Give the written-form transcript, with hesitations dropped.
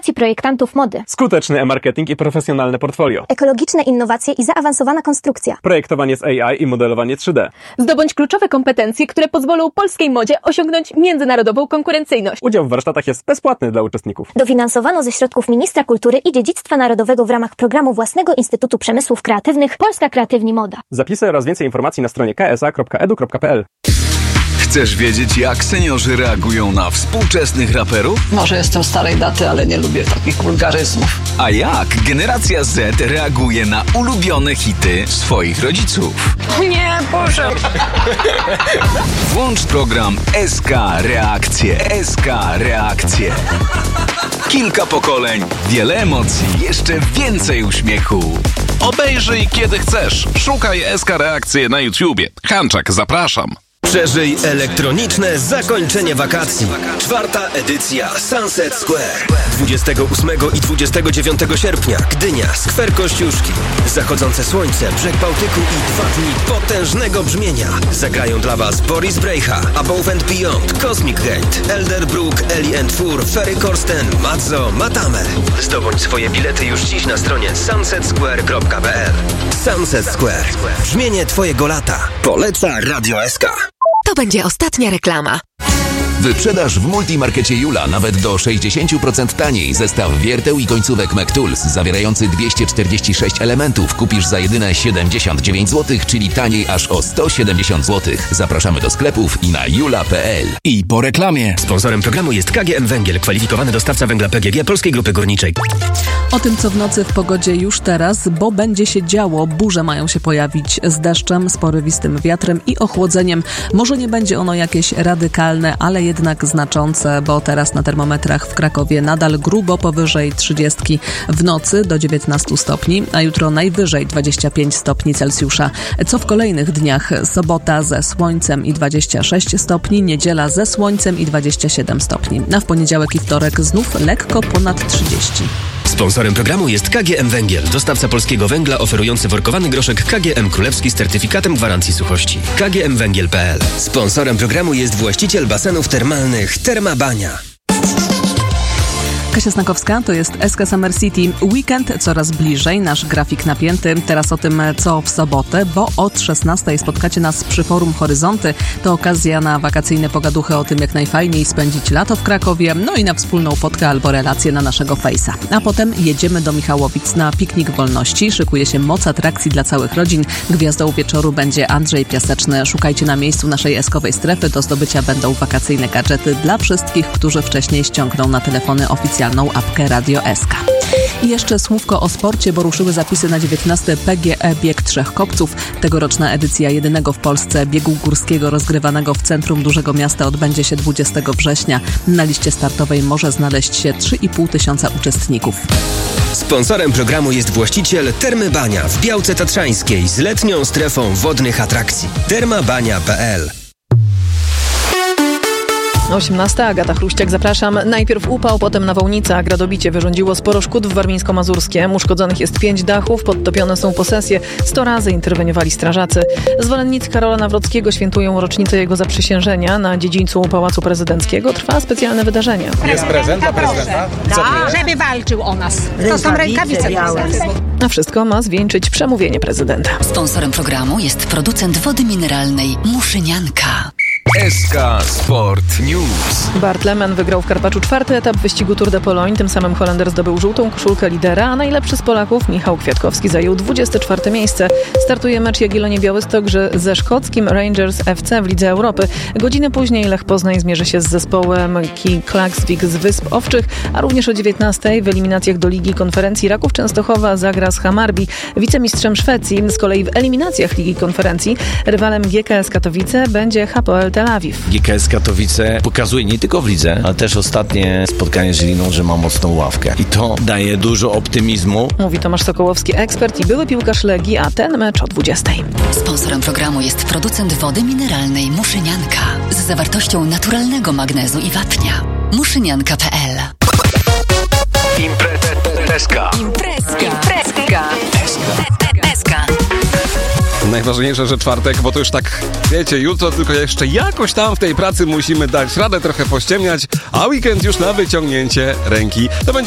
kwalifikacji projektantów mody. Skuteczny e-marketing i profesjonalne portfolio. Ekologiczne innowacje i zaawansowana konstrukcja. Projektowanie z AI i modelowanie 3D. Zdobądź kluczowe kompetencje, które pozwolą polskiej modzie osiągnąć międzynarodową konkurencyjność. Udział w warsztatach jest bezpłatny dla uczestników. Dofinansowano ze środków Ministra Kultury i Dziedzictwa Narodowego w ramach programu własnego Instytutu Przemysłów Kreatywnych Polska Kreatywni Moda. Zapisy oraz więcej informacji na stronie ksa.edu.pl. Chcesz wiedzieć, jak seniorzy reagują na współczesnych raperów? Może jestem starej daty, ale nie lubię takich wulgaryzmów. A jak generacja Z reaguje na ulubione hity swoich rodziców? Nie, Boże! Włącz program SK Reakcje. SK Reakcje. Kilka pokoleń, wiele emocji, jeszcze więcej uśmiechu. Obejrzyj kiedy chcesz. Szukaj SK Reakcje na YouTubie. Hanczak, zapraszam. Przeżyj elektroniczne zakończenie wakacji. 4. edycja Sunset Square. 28 i 29 sierpnia Gdynia, Skwer Kościuszki. Zachodzące słońce, brzeg Bałtyku i 2 dni potężnego brzmienia. Zagrają dla Was Boris Brejcha, Above and Beyond, Cosmic Gate, Elderbrook, Ellie and Fur, Ferry Corsten, Mazzo, Matame. Zdobądź swoje bilety już dziś na stronie sunsetsquare.pl. Sunset Square. Brzmienie Twojego lata. Poleca Radio SK. To będzie ostatnia reklama. Wyprzedaż w Multimarkecie Jula nawet do 60% taniej. Zestaw wierteł i końcówek McTools zawierający 246 elementów kupisz za jedyne 79 zł, czyli taniej aż o 170 zł. Zapraszamy do sklepów i na jula.pl. I po reklamie. Sponsorem programu jest KGM Węgiel, kwalifikowany dostawca węgla PGG Polskiej Grupy Górniczej. O tym, co w nocy w pogodzie już teraz, bo będzie się działo. Burze mają się pojawić z deszczem, z porywistym wiatrem i ochłodzeniem. Może nie będzie ono jakieś radykalne, ale jednak znaczące, bo teraz na termometrach w Krakowie nadal grubo powyżej 30, w nocy do 19 stopni, a jutro najwyżej 25 stopni Celsjusza. Co w kolejnych dniach? Sobota ze słońcem i 26 stopni, niedziela ze słońcem i 27 stopni. A w poniedziałek i wtorek znów lekko ponad 30. Sponsorem programu jest KGM Węgiel, dostawca polskiego węgla oferujący workowany groszek KGM Królewski z certyfikatem gwarancji suchości. KGMWęgiel.pl. Sponsorem programu jest właściciel basenów termalnych Termabania. Kasia Snakowska, to jest SK Summer City. Weekend coraz bliżej, nasz grafik napięty. Teraz o tym, co w sobotę, bo od 16 spotkacie nas przy Forum Horyzonty. To okazja na wakacyjne pogaduchy o tym, jak najfajniej spędzić lato w Krakowie, no i na wspólną fotkę albo relację na naszego Face'a. A potem jedziemy do Michałowic na piknik wolności. Szykuje się moc atrakcji dla całych rodzin. Gwiazdą wieczoru będzie Andrzej Piaseczny. Szukajcie na miejscu naszej eskowej strefy. Do zdobycia będą wakacyjne gadżety dla wszystkich, którzy wcześniej ściągną na telefony oficjalną apkę Radio SK. I jeszcze słówko o sporcie, bo ruszyły zapisy na 19. PGE Bieg Trzech Kopców. Tegoroczna edycja jedynego w Polsce biegu górskiego rozgrywanego w centrum dużego miasta odbędzie się 20 września. Na liście startowej może znaleźć się 3,5 tysiąca uczestników. Sponsorem programu jest właściciel Termy Bania w Białce Tatrzańskiej z letnią strefą wodnych atrakcji. Termabania.pl. 18. Agata Chruściak, zapraszam. Najpierw upał, potem nawałnica. Gradobicie wyrządziło sporo szkód w Warmińsko-Mazurskiem. Uszkodzonych jest 5 dachów, podtopione są posesje. 100 razy interweniowali strażacy. Zwolennicy Karola Nawrockiego świętują rocznicę jego zaprzysiężenia. Na dziedzińcu Pałacu Prezydenckiego trwa specjalne wydarzenie. Jest prezent dla prezydenta? Żeby walczył o nas. To są rękawice białe. A wszystko ma zwieńczyć przemówienie prezydenta. Sponsorem programu jest producent wody mineralnej Muszynianka. SK Sport News. Bart Lehmann wygrał w Karpaczu 4. etap wyścigu Tour de Pologne. Tym samym Holender zdobył żółtą koszulkę lidera, a najlepszy z Polaków, Michał Kwiatkowski, zajął 24. miejsce. Startuje mecz Jagiellonia Białystok ze szkockim Rangers FC w Lidze Europy. Godzinę później Lech Poznań zmierzy się z zespołem Klaksvik z Wysp Owczych, a również o 19. w eliminacjach do Ligi Konferencji Raków Częstochowa zagra z Hammarby, wicemistrzem Szwecji. Z kolei w eliminacjach Ligi Konferencji rywalem GKS Katowice będzie Hapoel Tel Awiw. GKS Katowice pokazuje nie tylko w lidze, ale też ostatnie spotkanie z Żiliną, że ma mocną ławkę. I to daje dużo optymizmu. Mówi Tomasz Sokołowski, ekspert i były piłkarz Legii, a ten mecz o 20. Sponsorem programu jest producent wody mineralnej Muszynianka z zawartością naturalnego magnezu i wapnia. Muszynianka.pl. Imprezka. Najważniejsze, że czwartek, bo to już tak, wiecie, jutro tylko jeszcze jakoś tam w tej pracy musimy dać radę trochę pościemniać, a weekend już na wyciągnięcie ręki. To będzie